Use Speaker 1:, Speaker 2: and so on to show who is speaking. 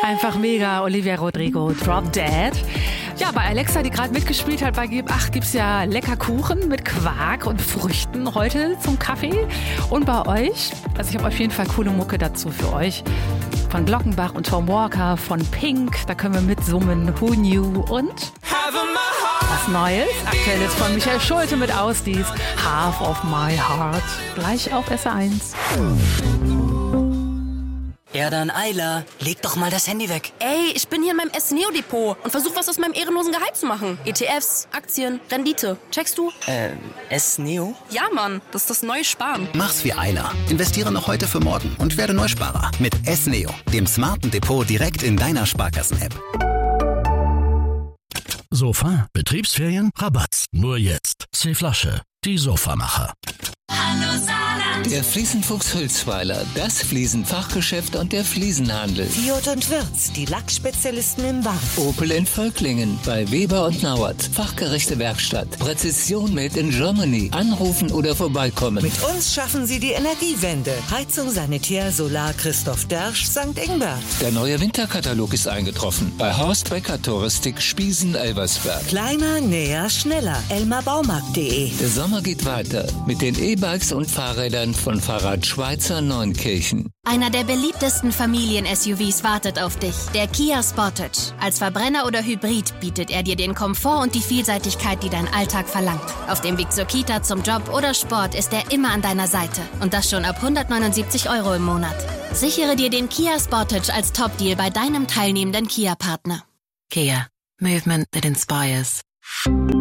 Speaker 1: Einfach mega, Olivia Rodrigo, Drop Dead. Ja, bei Alexa, die gerade mitgespielt hat bei Gib 8, gibt es ja lecker Kuchen mit Quark und Früchten heute zum Kaffee. Und bei euch, also ich habe auf jeden Fall coole Mucke dazu für euch. Von Glockenbach und Tom Walker, von Pink, da können wir mitsummen, Who Knew und was Neues, Aktuelles von Michael Schulte mit Ausdies, Half of My Heart, gleich auf SR1.
Speaker 2: Ja dann, Ayla, leg doch mal das Handy weg.
Speaker 3: Ey, ich bin hier in meinem S-Neo-Depot und versuche was aus meinem ehrenlosen Gehalt zu machen. ETFs, Aktien, Rendite. Checkst du?
Speaker 2: S-Neo?
Speaker 3: Ja, Mann, das ist das neue Sparen.
Speaker 4: Mach's wie Ayla. Investiere noch heute für morgen und werde Neusparer mit S-Neo, dem smarten Depot direkt in deiner Sparkassen-App.
Speaker 5: Sofa, Betriebsferien, Rabatt. Nur jetzt. C-Flasche, die Sofamacher.
Speaker 6: Hallo Saarland.
Speaker 7: Der Fliesenfuchs Hülsweiler, das Fliesenfachgeschäft und der Fliesenhandel.
Speaker 8: Fiat und Wirz, die Lackspezialisten im Warf.
Speaker 7: Opel in Völklingen, bei Weber und Nauert. Fachgerechte Werkstatt. Präzision made in Germany. Anrufen oder vorbeikommen.
Speaker 8: Mit uns schaffen Sie die Energiewende. Heizung, Sanitär, Solar, Christoph Dersch, St. Ingbert.
Speaker 7: Der neue Winterkatalog ist eingetroffen. Bei Horst Becker Touristik Spiesen-Elversberg.
Speaker 8: Kleiner, näher, schneller. elmarbaumarkt.de.
Speaker 7: Der Sommer geht weiter mit den E-Bikes und Fahrrädern von Fahrrad Schweizer Neunkirchen.
Speaker 9: Einer der beliebtesten Familien-SUVs wartet auf dich, der Kia Sportage. Als Verbrenner oder Hybrid bietet er dir den Komfort und die Vielseitigkeit, die dein Alltag verlangt. Auf dem Weg zur Kita, zum Job oder Sport ist er immer an deiner Seite. Und das schon ab 179 € im Monat. Sichere dir den Kia Sportage als Top-Deal bei deinem teilnehmenden Kia-Partner.
Speaker 10: Kia. Movement that inspires.